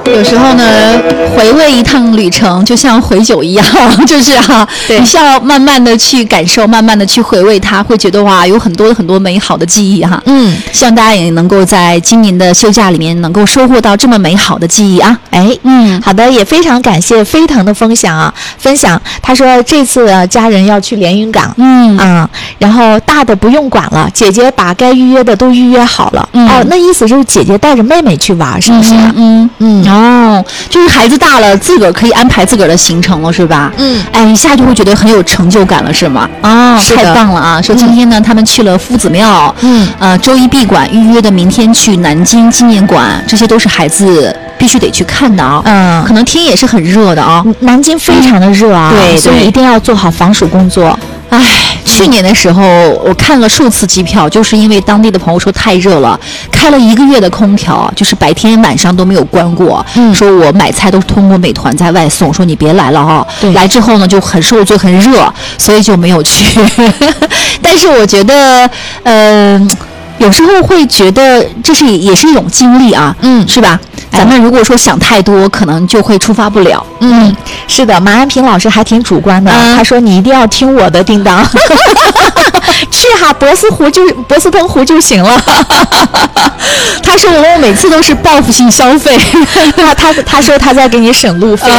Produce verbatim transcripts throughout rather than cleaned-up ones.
有时候呢，回味一趟旅程就像回酒一样，就是哈、啊，你需要慢慢的去感受，慢慢的去回味它，会觉得哇，有很多很多美好的记忆哈。嗯，希望大家也能够在今年的休假里面能够收获到这么美好的记忆啊。 哎，嗯，好的，也非常感谢飞腾的分享啊，分享他说这次家人要去连云港，嗯啊，然后大的不用管了，姐姐把该预约的都预约好了。嗯、哦，那意思就是姐姐带着妹妹去玩，是不是？ 嗯嗯嗯哦，就是孩子大了，自个儿可以安排自个儿的行程了，是吧？嗯，哎，一下就会觉得很有成就感了，是吗？哦，太棒了啊！说今天呢，嗯、他们去了夫子庙，嗯，呃，周一闭馆，预约的明天去南京纪念馆，这些都是孩子必须得去看的啊。嗯，可能天也是很热的啊， 南京非常的热啊，对，所以一定要做好防暑工作。 唉，去年的时候我看了数次机票，就是因为当地的朋友说太热了，开了一个月的空调，就是白天晚上都没有关过。嗯，说我买菜都是通过美团在外送，说你别来了哈。对，来之后呢就很受罪，很热，所以就没有去。但是我觉得，嗯、呃。有时候会觉得这是也是一种经历啊，嗯，是吧？咱们如果说想太多，可能就会出发不了。 嗯，是的，马安平老师还挺主观的，嗯、他说你一定要听我的，叮当，去哈博斯湖就博斯登湖就行了。 他说我每次都是报复性消费， 他他他说他在给你省路费。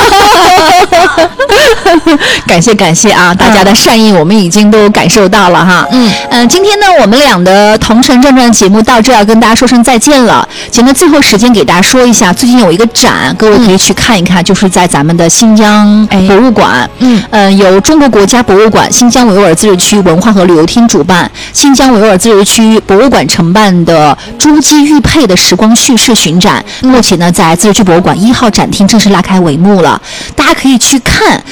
感谢感谢啊，大家的善意我们已经都感受到了哈。嗯嗯、呃，今天呢我们俩的同城转转节目到这儿要跟大家说声再见了。节目最后时间给大家说一下，最近有一个展，各位可以去看一看，嗯、就是在咱们的新疆博物馆。嗯，呃，由中国国家博物馆新疆维吾尔自治区文化和旅游厅主办，新疆维吾尔自治区博物馆承办的珠玑玉佩的时光叙事巡展，目前呢在自治区博物馆一号展厅正式拉开帷幕了，大家可以去看